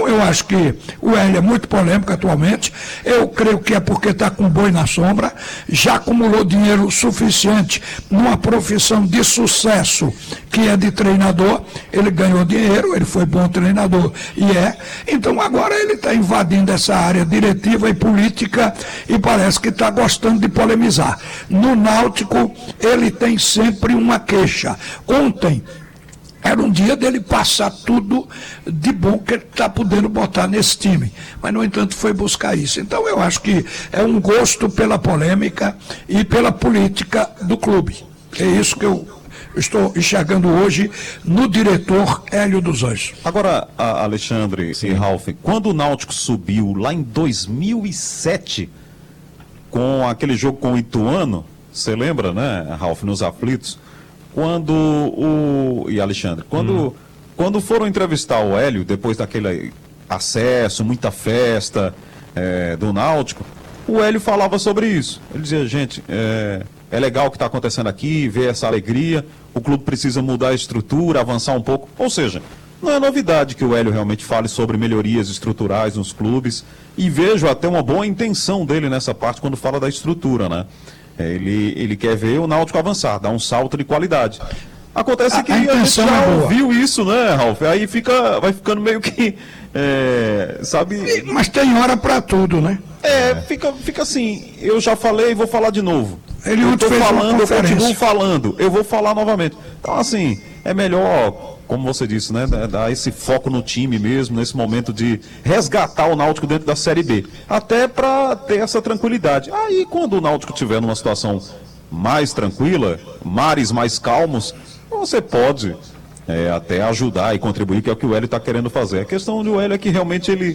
Então eu acho que o Hélio é muito polêmico atualmente, eu creio que é porque está com boi na sombra, já acumulou dinheiro suficiente numa profissão de sucesso que é de treinador, ele ganhou dinheiro, ele foi bom treinador então agora ele está invadindo essa área diretiva e política e parece que está gostando de polemizar. No Náutico ele tem sempre uma queixa. Ontem era um dia dele passar tudo de bom que ele está podendo botar nesse time. Mas, no entanto, foi buscar isso. Então, eu acho que é um gosto pela polêmica e pela política do clube. É isso que eu estou enxergando hoje no diretor Hélio dos Anjos. Agora, Alexandre e Ralf, quando o Náutico subiu lá em 2007, com aquele jogo com o Ituano, você lembra, né, Ralf, nos aflitos? E Alexandre, quando foram entrevistar o Hélio, depois daquele acesso, muita festa do Náutico, o Hélio falava sobre isso. Ele dizia, gente, é legal o que está acontecendo aqui, ver essa alegria, o clube precisa mudar a estrutura, avançar um pouco. Ou seja, não é novidade que o Hélio realmente fale sobre melhorias estruturais nos clubes, e vejo até uma boa intenção dele nessa parte quando fala da estrutura, né? Ele quer ver o Náutico avançar, dar um salto de qualidade. Acontece que a gente já ouviu isso, né, Ralf? Aí vai ficando meio que, sabe... Mas tem hora para tudo, né? Fica assim, eu já falei e vou falar de novo. Eu continuo falando, eu vou falar novamente. Então, assim, é melhor, como você disse, né, dar esse foco no time mesmo, nesse momento de resgatar o Náutico dentro da Série B, até para ter essa tranquilidade. Aí, quando o Náutico estiver numa situação mais tranquila, mares mais calmos, você pode até ajudar e contribuir, que é o que o Hélio está querendo fazer. A questão do Hélio é que realmente ele...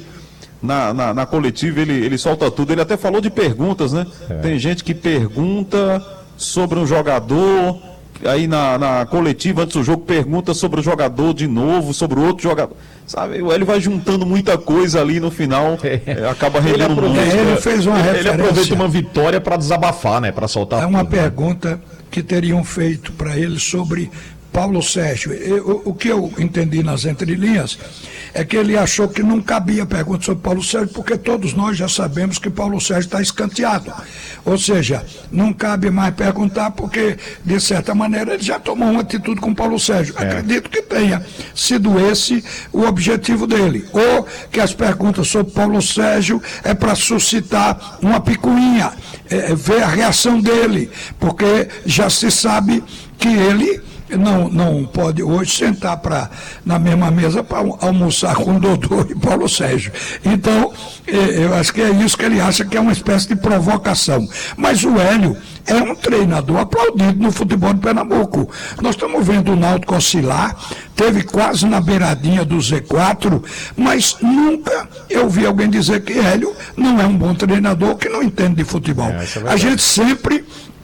Na coletiva ele solta tudo, ele até falou de perguntas, né? Tem gente que pergunta sobre um jogador, aí na coletiva antes do jogo pergunta sobre o jogador de novo, sobre o outro jogador, sabe? O Hélio vai juntando muita coisa ali no final, acaba rendendo muito. Ele fez uma referência. Ele aproveita uma vitória para desabafar, né? Para soltar tudo. É uma pergunta que teriam feito para ele sobre Paulo Sérgio. O que eu entendi nas entrelinhas é que ele achou que não cabia pergunta sobre Paulo Sérgio, porque todos nós já sabemos que Paulo Sérgio está escanteado. Ou seja, não cabe mais perguntar, porque, de certa maneira, ele já tomou uma atitude com Paulo Sérgio. Acredito que tenha sido esse o objetivo dele. Ou que as perguntas sobre Paulo Sérgio é para suscitar uma picuinha, ver a reação dele, porque já se sabe que ele não pode hoje sentar na mesma mesa para almoçar com Dodô e Paulo Sérgio. Então, eu acho que é isso que ele acha que é uma espécie de provocação. Mas o Hélio é um treinador aplaudido no futebol de Pernambuco. Nós estamos vendo o Náutico oscilar, teve quase na beiradinha do Z4, mas nunca eu vi alguém dizer que Hélio não é um bom treinador, que não entende de futebol. A gente sempre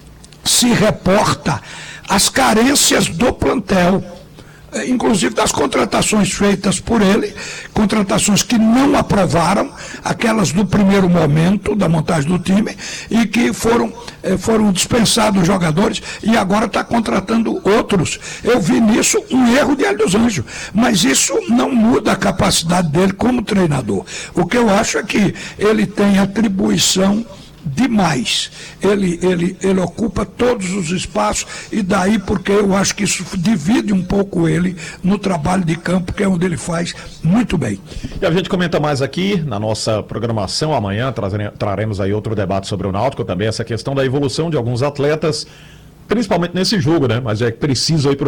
se reporta as carências do plantel, inclusive das contratações feitas por ele, contratações que não aprovaram, aquelas do primeiro momento da montagem do time, e que foram dispensados jogadores e agora está contratando outros. Eu vi nisso um erro de Hélio dos Anjos, mas isso não muda a capacidade dele como treinador. O que eu acho é que ele tem atribuição demais, ele ocupa todos os espaços, e daí porque eu acho que isso divide um pouco ele no trabalho de campo, que é onde ele faz muito bem. E a gente comenta mais aqui na nossa programação amanhã, traremos aí outro debate sobre o Náutico, também essa questão da evolução de alguns atletas, principalmente nesse jogo, né? Mas é preciso aí